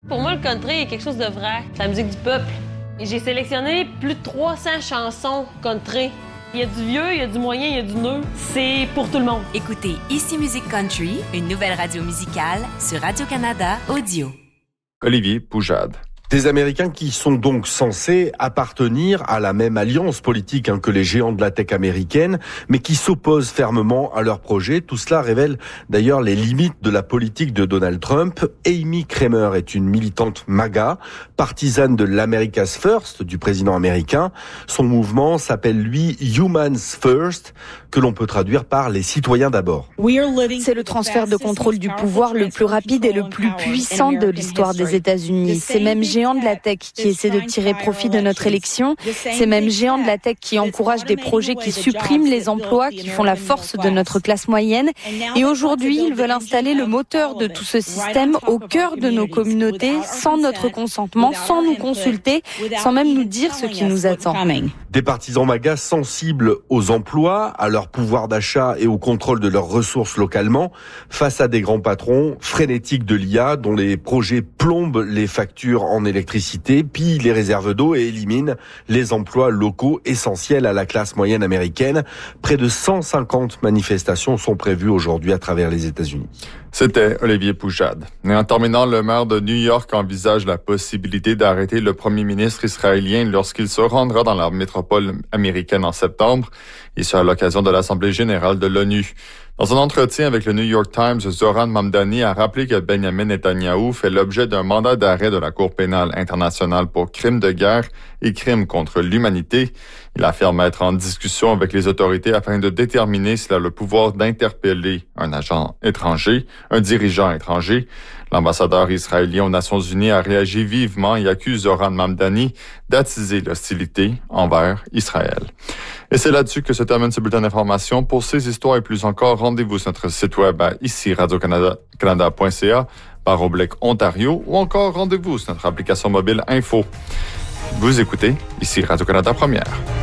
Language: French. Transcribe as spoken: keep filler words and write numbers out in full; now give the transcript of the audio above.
Pour moi, le country est quelque chose de vrai. C'est la musique du peuple. Et j'ai sélectionné plus de trois cents chansons country. Il y a du vieux, il y a du moyen, il y a du neuf. C'est pour tout le monde. Écoutez Ici Musique Country, une nouvelle radio musicale sur Radio-Canada Audio. Olivier Poujade. Des Américains qui sont donc censés appartenir à la même alliance politique hein, que les géants de la tech américaine, mais qui s'opposent fermement à leur projet. Tout cela révèle d'ailleurs les limites de la politique de Donald Trump. Amy Kramer est une militante MAGA, partisane de l'America's First du président américain. Son mouvement s'appelle, lui, Humans First, que l'on peut traduire par les citoyens d'abord. C'est le transfert de contrôle du pouvoir le plus rapide et le plus puissant de l'histoire des États-Unis. Ces mêmes géants de la tech qui essaient de tirer profit de notre élection, ces mêmes géants de la tech qui encouragent des projets qui suppriment les emplois, qui font la force de notre classe moyenne. Et aujourd'hui, ils veulent installer le moteur de tout ce système au cœur de nos communautés, sans notre consentement, sans nous consulter, sans même nous dire ce qui nous attend. Des partisans MAGA sensibles aux emplois, à leur pouvoir d'achat et au contrôle de leurs ressources localement, face à des grands patrons frénétiques de l'I A dont les projets plombent les factures en électricité, pillent les réserves d'eau et éliminent les emplois locaux essentiels à la classe moyenne américaine. Près de cent cinquante manifestations sont prévues aujourd'hui à travers les États-Unis. C'était Olivier Poujade. Et en terminant, le maire de New York envisage la possibilité d'arrêter le premier ministre israélien lorsqu'il se rendra dans la métropole américaine en septembre, et ce à l'occasion de l'Assemblée générale de l'ONU. Dans un entretien avec le New York Times, Zoran Mamdani a rappelé que Benjamin Netanyahou fait l'objet d'un mandat d'arrêt de la Cour pénale internationale pour crimes de guerre et crimes contre l'humanité. Il affirme être en discussion avec les autorités afin de déterminer s'il a le pouvoir d'interpeller un agent étranger, un dirigeant étranger. L'ambassadeur israélien aux Nations unies a réagi vivement et accuse Zoran Mamdani d'attiser l'hostilité envers Israël. Et c'est là-dessus que se termine ce bulletin d'information. Pour ces histoires et plus encore, rendez-vous sur notre site web à ici radio canada point c a par oblique Ontario ou encore rendez-vous sur notre application mobile Info. Vous écoutez ici Radio-Canada Première.